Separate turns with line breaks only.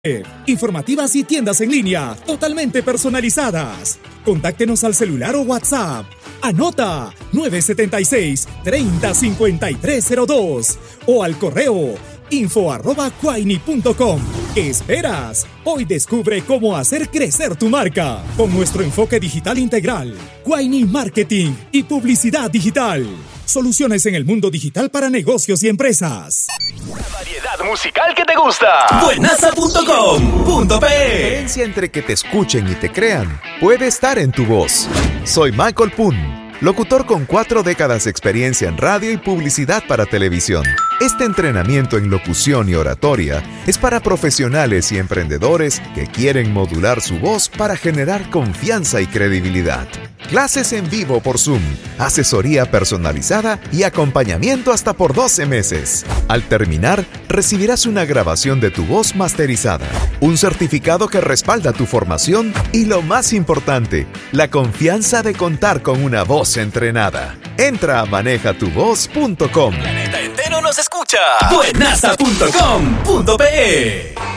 Informativas y tiendas en línea totalmente personalizadas. Contáctenos al celular o WhatsApp. Anota 976-305302 o al correo info@quaini.com. ¿Qué esperas? Hoy descubre cómo hacer crecer tu marca con nuestro enfoque digital integral. Quaini Marketing y Publicidad Digital. Soluciones en el mundo digital para negocios y empresas.
La variedad musical que te gusta. Buenaza.com.pe.
La diferencia entre que te escuchen y te crean puede estar en tu voz. Soy Michael Poon, locutor con 4 décadas de experiencia en radio y publicidad para televisión. Este entrenamiento en locución y oratoria es para profesionales y emprendedores que quieren modular su voz para generar confianza y credibilidad. Clases en vivo por Zoom, asesoría personalizada y acompañamiento hasta por 12 meses. Al terminar, recibirás una grabación de tu voz masterizada, un certificado que respalda tu formación y, lo más importante, la confianza de contar con una voz entrenada. Entra a manejatuvoz.com.
El planeta entero nos escucha. Buenaza.com.pe.